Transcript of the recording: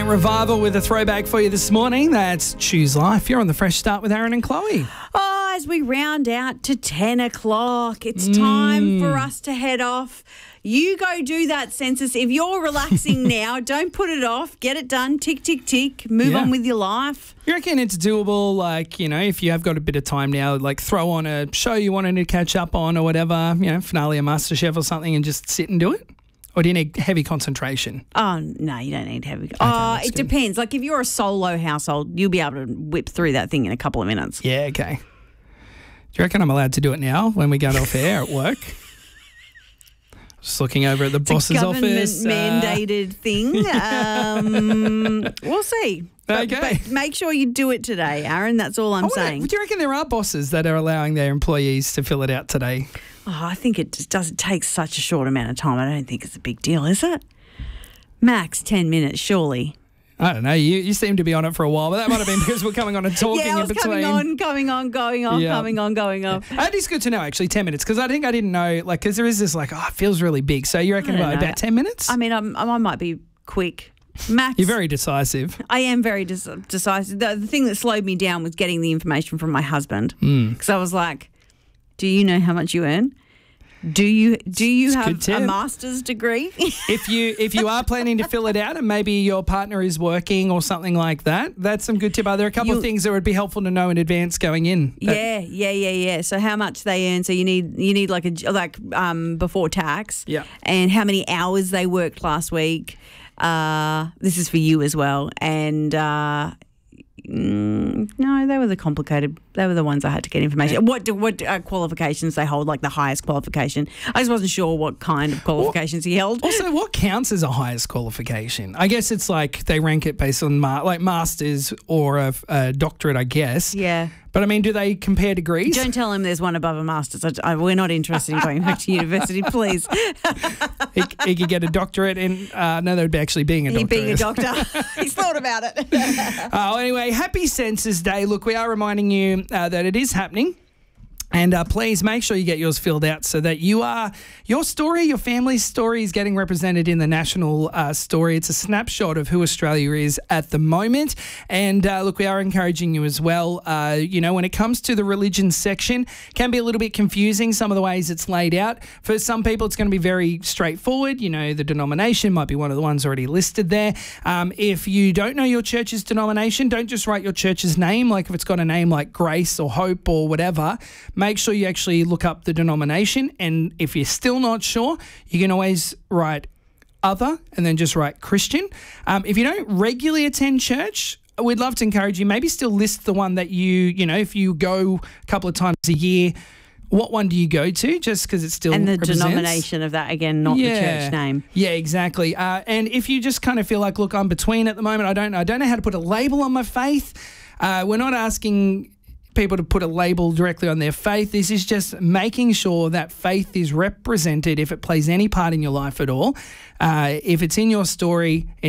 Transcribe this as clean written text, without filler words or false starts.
Night Revival with a throwback for you this morning. That's Choose Life. You're on the Fresh Start with Aaron and Chloe. Oh, as we round out to 10 o'clock, it's time for us to head off. You go do that census. If you're relaxing now, don't put it off. Get it done. Tick, tick, tick. Move on with your life. You reckon it's doable, like, you know, if you have got a bit of time now, like throw on a show you wanted to catch up on or whatever, you know, finale of MasterChef or something and just sit and do it? Or do you need heavy concentration? Oh, no, you don't need heavy. It Depends. Like if you're a solo household, you'll be able to whip through that thing in a couple of minutes. Yeah, okay. Do you reckon I'm allowed to do it now when we get off air at work? Just looking over at the boss's office. Government-mandated thing. We'll see. Okay. But make sure you do it today, Aaron. That's all I'm saying. Do you reckon there are bosses that are allowing their employees to fill it out today? Oh, I think it just doesn't take such a short amount of time. I don't think it's a big deal, is it? Max 10 minutes, surely. I don't know. You seem to be on it for a while, but that might have been because we're coming on and talking yeah, I in was between. coming on, going off. It is good to know, actually, 10 minutes, because I didn't know, like, because there is this, like, it feels really big. So you reckon about 10 minutes? I mean, I might be quick. Max. You're very decisive. I am very decisive. The thing that slowed me down was getting the information from my husband, because I was like, do you know how much you earn? Do you have a master's degree? If you are planning to fill it out and maybe your partner is working or something like that, that's some good tip. Are there a couple of things that would be helpful to know in advance going in? Yeah. So how much they earn? So you need like before tax. Yeah. And how many hours they worked last week. This is for you as well. And no, they were the complicated. They were the ones I had to get information. What qualifications they hold, like the highest qualification. I just wasn't sure what kind of qualifications he held. Also, what counts as a highest qualification? I guess it's like they rank it based on like masters or a doctorate, I guess. Yeah. But I mean, do they compare degrees? Don't tell him there's one above a master's. We're not interested in going back to university, please. He could get a doctorate in, no, that would be actually being a doctor. Being a doctor. He's thought about it. Anyway, happy Census Day. Look, we are reminding you that it is happening. And please make sure you get yours filled out so that your story, your family's story is getting represented in the national story. It's a snapshot of who Australia is at the moment. And look, we are encouraging you as well. When it comes to the religion section, it can be a little bit confusing, some of the ways it's laid out. For some people, it's going to be very straightforward. You know, the denomination might be one of the ones already listed there. If you don't know your church's denomination, don't just write your church's name. Like if it's got a name like Grace or Hope or whatever, make sure you actually look up the denomination, and if you're still not sure, you can always write other and then just write Christian. If you don't regularly attend church, we'd love to encourage you, maybe still list the one that if you go a couple of times a year, what one do you go to, just because it still and the represents denomination of that, again, not the church name. Yeah, exactly. And if you just kind of feel like, look, I'm between at the moment, I don't know how to put a label on my faith, we're not asking people to put a label directly on their faith. This is just making sure that faith is represented if it plays any part in your life at all. If it's in your story,